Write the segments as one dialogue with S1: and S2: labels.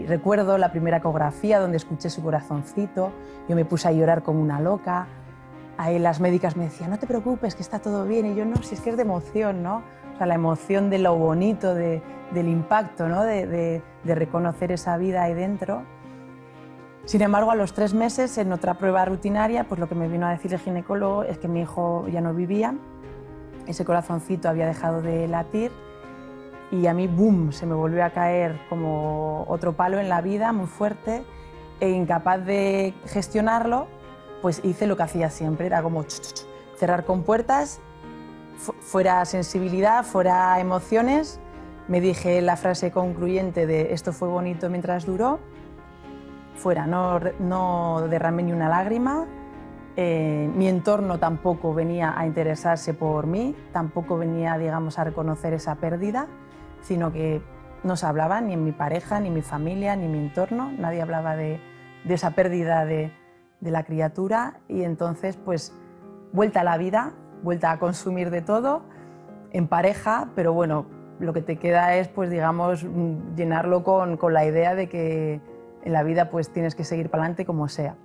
S1: Y recuerdo la primera ecografía donde escuché su corazoncito, yo me puse a llorar como una loca. Ahí las médicas me decían, no te preocupes, que está todo bien. Y yo, no, si es que es de emoción, ¿no? O sea, la emoción de lo bonito, del impacto, ¿no? De reconocer esa vida ahí dentro. Sin embargo, a los 3 meses, en otra prueba rutinaria, pues lo que me vino a decir el ginecólogo es que mi hijo ya no vivía, ese corazoncito había dejado de latir y a mí, ¡boom!, se me volvió a caer como otro palo en la vida, muy fuerte, e incapaz de gestionarlo, pues hice lo que hacía siempre, era como cerrar con puertas, fuera sensibilidad, fuera emociones, me dije la frase concluyente de esto fue bonito mientras duró, fuera, no derramé ni una lágrima, mi entorno tampoco venía a interesarse por mí, tampoco venía, digamos, a reconocer esa pérdida, sino que no se hablaba ni en mi pareja, ni mi familia, ni mi entorno, nadie hablaba de esa pérdida de la criatura y entonces, pues, vuelta a la vida, vuelta a consumir de todo, en pareja, pero bueno, lo que te queda es, pues, digamos, llenarlo con la idea de que en la vida pues tienes que seguir para adelante como sea.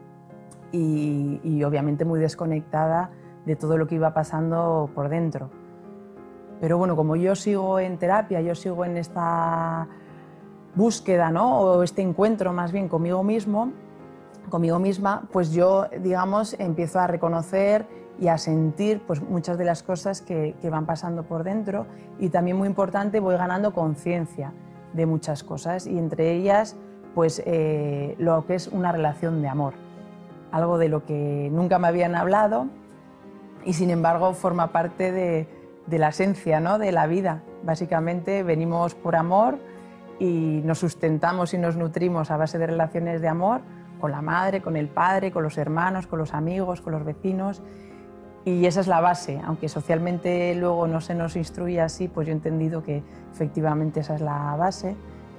S1: Y obviamente muy desconectada de todo lo que iba pasando por dentro. Pero bueno, como yo sigo en terapia, yo sigo en esta búsqueda, ¿no? O este encuentro más bien conmigo mismo, conmigo misma, pues yo, digamos, empiezo a reconocer y a sentir pues, muchas de las cosas que van pasando por dentro y también muy importante, voy ganando conciencia de muchas cosas y entre ellas pues lo que es una relación de amor, algo de lo que nunca me habían hablado y sin embargo forma parte de la esencia, ¿no? De la vida. Básicamente venimos por amor y nos sustentamos y nos nutrimos a base de relaciones de amor con la madre, con el padre, con los hermanos, con los amigos, con los vecinos y esa es la base, aunque socialmente luego no se nos instruye así, pues yo he entendido que efectivamente esa es la base.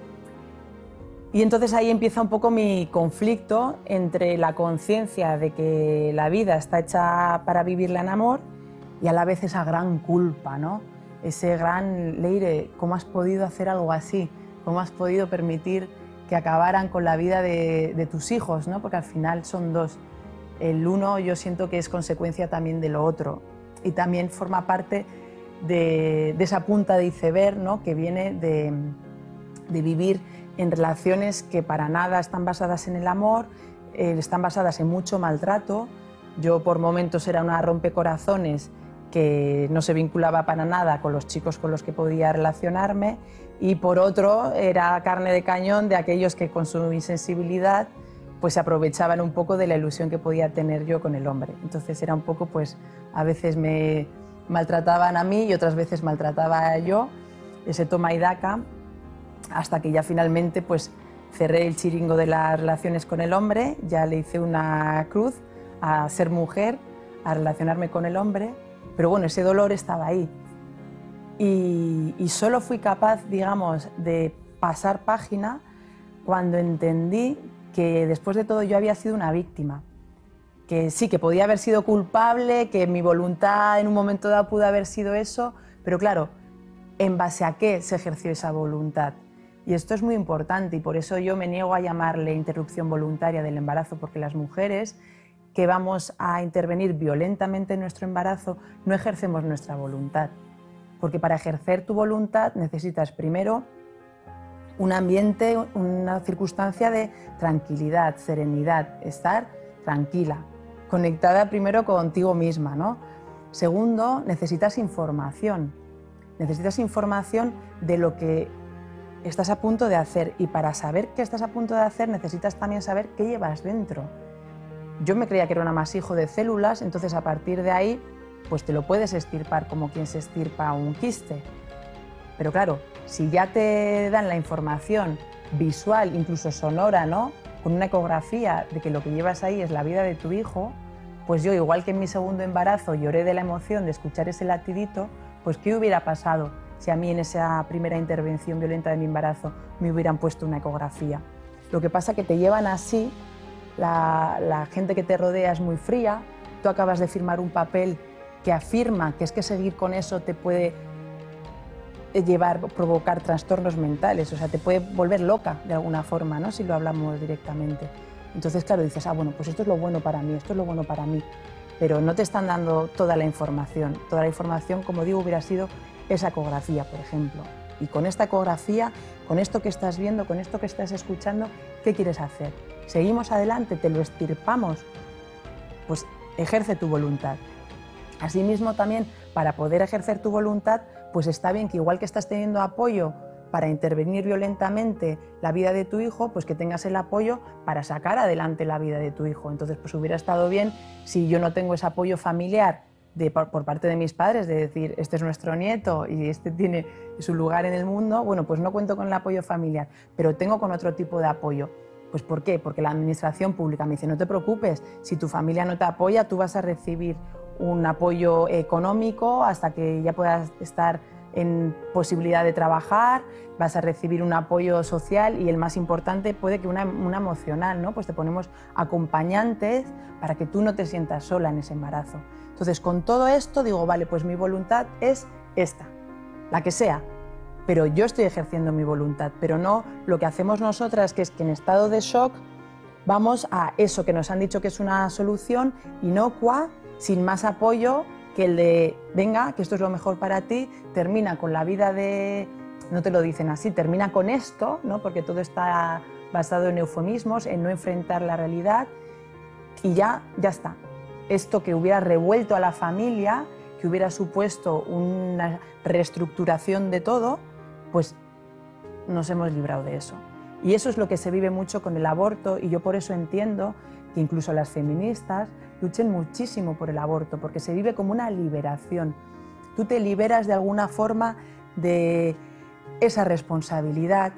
S1: Y entonces ahí empieza un poco mi conflicto entre la conciencia de que la vida está hecha para vivirla en amor y a la vez esa gran culpa, ¿no? Ese gran, Leire, ¿cómo has podido hacer algo así? ¿Cómo has podido permitir que acabaran con la vida de tus hijos, ¿no? Porque al final son dos. El uno yo siento que es consecuencia también de lo otro y también forma parte de esa punta de iceberg, ¿no? Que viene de vivir en relaciones que para nada están basadas en el amor, están basadas en mucho maltrato. Yo por momentos era una rompecorazones que no se vinculaba para nada con los chicos con los que podía relacionarme y por otro era carne de cañón de aquellos que con su insensibilidad pues se aprovechaban un poco de la ilusión que podía tener yo con el hombre. Entonces era un poco, pues a veces me maltrataban a mí y otras veces maltrataba yo, ese toma y daca, hasta que ya finalmente pues cerré el chiringo de las relaciones con el hombre, ya le hice una cruz a ser mujer, a relacionarme con el hombre, pero bueno, ese dolor estaba ahí. Y solo fui capaz, digamos, de pasar página cuando entendí que después de todo yo había sido una víctima, que sí, que podía haber sido culpable, que mi voluntad en un momento dado pudo haber sido eso, pero claro, ¿en base a qué se ejerció esa voluntad? Y esto es muy importante y por eso yo me niego a llamarle interrupción voluntaria del embarazo, porque las mujeres que vamos a intervenir violentamente en nuestro embarazo no ejercemos nuestra voluntad, porque para ejercer tu voluntad necesitas primero un ambiente, una circunstancia de tranquilidad, serenidad, estar tranquila, conectada primero contigo misma, ¿no? Segundo, necesitas información de lo que estás a punto de hacer y para saber qué estás a punto de hacer necesitas también saber qué llevas dentro. Yo me creía que era un amasijo de células, entonces a partir de ahí pues te lo puedes extirpar como quien se extirpa un quiste. Pero claro, si ya te dan la información visual, incluso sonora, ¿no? Con una ecografía de que lo que llevas ahí es la vida de tu hijo, pues yo, igual que en mi segundo embarazo lloré de la emoción de escuchar ese latidito, pues ¿qué hubiera pasado si a mí en esa primera intervención violenta de mi embarazo me hubieran puesto una ecografía? Lo que pasa es que te llevan así, la gente que te rodea es muy fría, tú acabas de firmar un papel que afirma que es que seguir con eso te puede provocar trastornos mentales, o sea, te puede volver loca de alguna forma, ¿no? Si lo hablamos directamente. Entonces, claro, dices, bueno, pues esto es lo bueno para mí, esto es lo bueno para mí, pero no te están dando toda la información. Toda la información, como digo, hubiera sido esa ecografía, por ejemplo. Y con esta ecografía, con esto que estás viendo, con esto que estás escuchando, ¿qué quieres hacer? ¿Seguimos adelante? ¿Te lo extirpamos? Pues ejerce tu voluntad. Asimismo, también, para poder ejercer tu voluntad, pues está bien que igual que estás teniendo apoyo para intervenir violentamente la vida de tu hijo, pues que tengas el apoyo para sacar adelante la vida de tu hijo. Entonces, pues hubiera estado bien si yo no tengo ese apoyo familiar por parte de mis padres, de decir, este es nuestro nieto y este tiene su lugar en el mundo, bueno, pues no cuento con el apoyo familiar, pero tengo con otro tipo de apoyo. Pues ¿por qué? Porque la administración pública me dice, no te preocupes, si tu familia no te apoya, tú vas a recibir un apoyo económico hasta que ya puedas estar en posibilidad de trabajar, vas a recibir un apoyo social y el más importante puede que una emocional, ¿no? Pues te ponemos acompañantes para que tú no te sientas sola en ese embarazo. Entonces, con todo esto digo, vale, pues mi voluntad es esta, la que sea, pero yo estoy ejerciendo mi voluntad, pero no lo que hacemos nosotras, que es que en estado de shock vamos a eso que nos han dicho que es una solución inocua, sin más apoyo que el de, venga, que esto es lo mejor para ti, termina con la vida de, no te lo dicen así, termina con esto, ¿no? Porque todo está basado en eufemismos, en no enfrentar la realidad y ya está. Esto que hubiera revuelto a la familia, que hubiera supuesto una reestructuración de todo, pues nos hemos librado de eso. Y eso es lo que se vive mucho con el aborto y yo por eso entiendo que incluso las feministas luchen muchísimo por el aborto, porque se vive como una liberación. Tú te liberas de alguna forma de esa responsabilidad,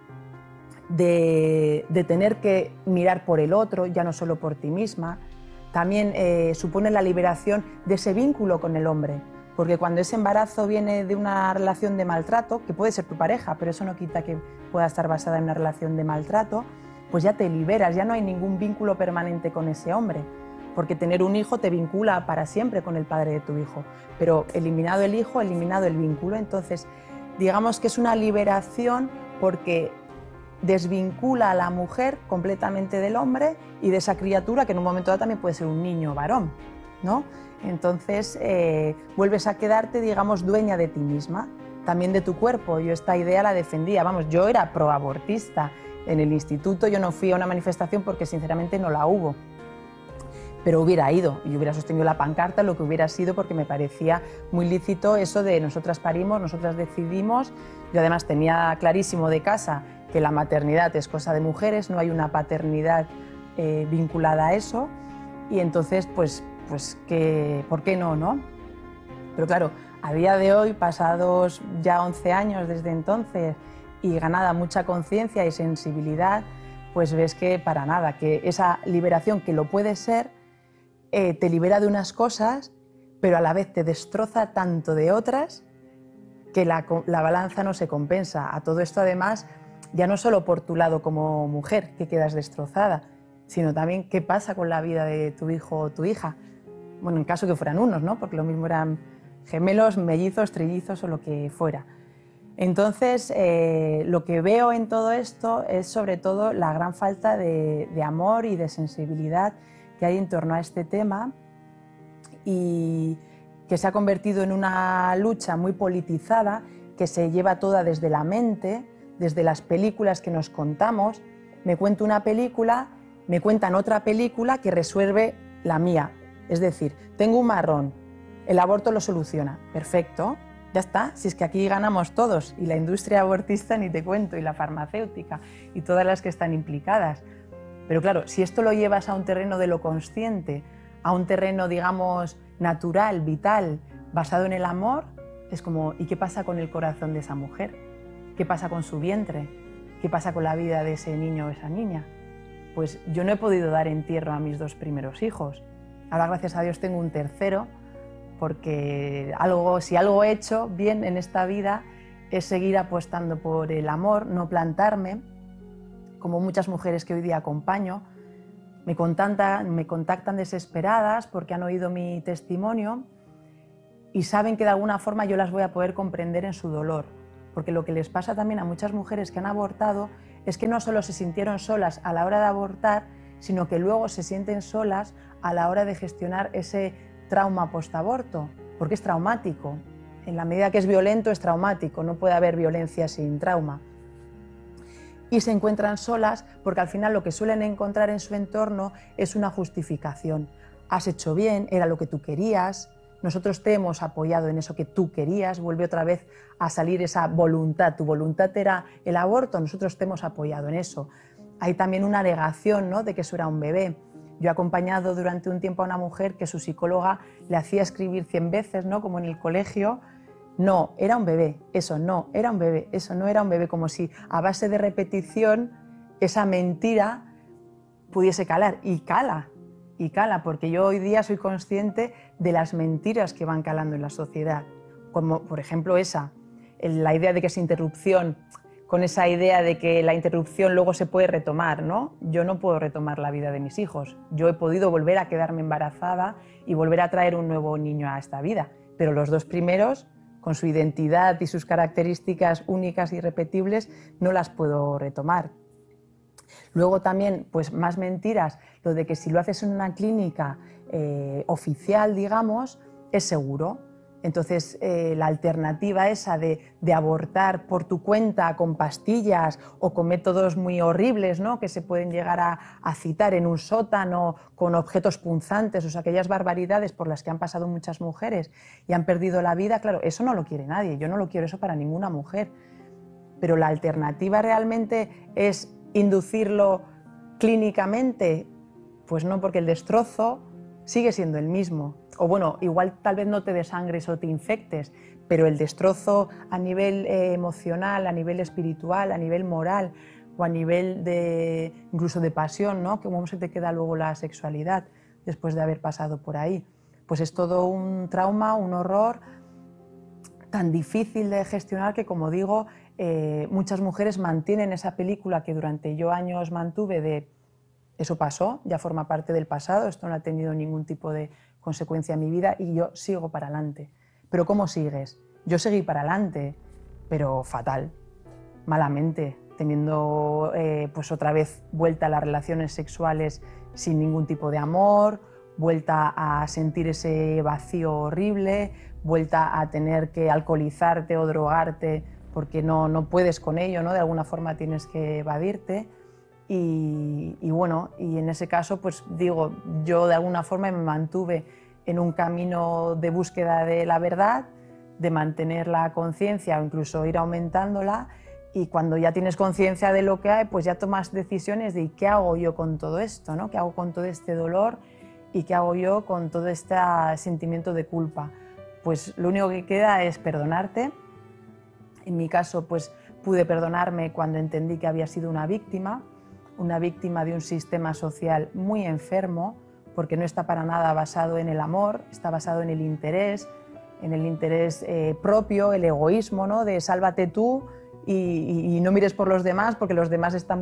S1: de tener que mirar por el otro, ya no solo por ti misma. También supone la liberación de ese vínculo con el hombre, porque cuando ese embarazo viene de una relación de maltrato, que puede ser tu pareja, pero eso no quita que pueda estar basada en una relación de maltrato, pues ya te liberas, ya no hay ningún vínculo permanente con ese hombre, porque tener un hijo te vincula para siempre con el padre de tu hijo, pero eliminado el hijo, eliminado el vínculo. Entonces, digamos que es una liberación porque desvincula a la mujer completamente del hombre y de esa criatura que en un momento dado también puede ser un niño o varón, ¿no? Entonces vuelves a quedarte, digamos, dueña de ti misma, también de tu cuerpo. Yo esta idea la defendía, vamos, yo era proabortista. En el instituto yo no fui a una manifestación porque sinceramente no la hubo, pero hubiera ido y hubiera sostenido la pancarta, lo que hubiera sido, porque me parecía muy lícito eso de nosotras parimos, nosotras decidimos. Yo además tenía clarísimo de casa que la maternidad es cosa de mujeres, no hay una paternidad vinculada a eso, y entonces pues ¿por qué no, no? Pero claro, a día de hoy, pasados ya 11 años desde entonces y ganada mucha conciencia y sensibilidad, pues ves que para nada, que esa liberación que lo puede ser, te libera de unas cosas, pero a la vez te destroza tanto de otras que la balanza no se compensa. A todo esto además, ya no solo por tu lado como mujer, que quedas destrozada, sino también qué pasa con la vida de tu hijo o tu hija. Bueno, en caso que fueran unos, ¿no? Porque lo mismo eran gemelos, mellizos, trillizos o lo que fuera. Entonces, lo que veo en todo esto es sobre todo la gran falta de amor y de sensibilidad que hay en torno a este tema y que se ha convertido en una lucha muy politizada, que se lleva toda desde la mente, desde las películas que nos contamos. Me cuento una película, me cuentan otra película que resuelve la mía. Es decir, tengo un marrón, el aborto lo soluciona, perfecto, ya está, si es que aquí ganamos todos, y la industria abortista ni te cuento, y la farmacéutica, y todas las que están implicadas. Pero claro, si esto lo llevas a un terreno de lo consciente, a un terreno, digamos, natural, vital, basado en el amor, es como, ¿y qué pasa con el corazón de esa mujer? ¿Qué pasa con su vientre? ¿Qué pasa con la vida de ese niño o esa niña? Pues yo no he podido dar entierro a mis 2 primeros hijos. Ahora, gracias a Dios, tengo un tercero, porque si algo he hecho bien en esta vida es seguir apostando por el amor, no plantarme, como muchas mujeres que hoy día acompaño. Me contactan desesperadas porque han oído mi testimonio y saben que de alguna forma yo las voy a poder comprender en su dolor. porque lo que les pasa también a muchas mujeres que han abortado es que no solo se sintieron solas a la hora de abortar, sino que luego se sienten solas a la hora de gestionar ese trauma postaborto, porque es traumático. En la medida que es violento, es traumático, no puede haber violencia sin trauma. Y se encuentran solas porque al final lo que suelen encontrar en su entorno es una justificación. Has hecho bien, era lo que tú querías, nosotros te hemos apoyado en eso que tú querías, vuelve otra vez a salir esa voluntad, tu voluntad era el aborto, nosotros te hemos apoyado en eso. Hay también una negación, ¿no?, de que eso era un bebé. Yo he acompañado durante un tiempo a una mujer que su psicóloga le hacía escribir 100 veces, ¿no?, como en el colegio, no, era un bebé, eso no, era un bebé, eso no era un bebé, como si a base de repetición esa mentira pudiese calar, y cala, porque yo hoy día soy consciente de las mentiras que van calando en la sociedad, como por ejemplo esa, la idea de que es interrupción, con esa idea de que la interrupción luego se puede retomar, ¿no? Yo no puedo retomar la vida de mis hijos, yo he podido volver a quedarme embarazada y volver a traer un nuevo niño a esta vida, pero los dos primeros, con su identidad y sus características únicas y irrepetibles, no las puedo retomar. Luego también, pues más mentiras, lo de que si lo haces en una clínica oficial, digamos, es seguro. Entonces, la alternativa esa de abortar por tu cuenta con pastillas o con métodos muy horribles, ¿no?, que se pueden llegar a citar en un sótano con objetos punzantes, o sea, aquellas barbaridades por las que han pasado muchas mujeres y han perdido la vida, claro, eso no lo quiere nadie, yo no lo quiero eso para ninguna mujer. Pero la alternativa realmente es inducirlo clínicamente, pues no, porque el destrozo sigue siendo el mismo. O bueno, igual tal vez no te desangres o te infectes, pero el destrozo a nivel emocional, a nivel espiritual, a nivel moral o a nivel de incluso de pasión, ¿no?, que cómo se te queda luego la sexualidad después de haber pasado por ahí. Pues es todo un trauma, un horror tan difícil de gestionar que, como digo, muchas mujeres mantienen esa película que durante yo años mantuve de eso pasó, ya forma parte del pasado, esto no ha tenido ningún tipo de consecuencia en mi vida y yo sigo para adelante. ¿Pero cómo sigues? Yo seguí para adelante, pero fatal, malamente, teniendo pues otra vez vuelta a las relaciones sexuales sin ningún tipo de amor, vuelta a sentir ese vacío horrible, vuelta a tener que alcoholizarte o drogarte porque no puedes con ello, ¿no?, de alguna forma tienes que evadirte. Y bueno, y en ese caso, pues digo, yo de alguna forma me mantuve en un camino de búsqueda de la verdad, de mantener la conciencia o incluso ir aumentándola, y cuando ya tienes conciencia de lo que hay, pues ya tomas decisiones de ¿qué hago yo con todo esto?, ¿no? ¿Qué hago con todo este dolor? ¿Y qué hago yo con todo este sentimiento de culpa? Pues lo único que queda es perdonarte. En mi caso, pues pude perdonarme cuando entendí que había sido una víctima de un sistema social muy enfermo, porque no está para nada basado en el amor, está basado en el interés propio, el egoísmo, ¿no?, de sálvate tú y no mires por los demás porque los demás están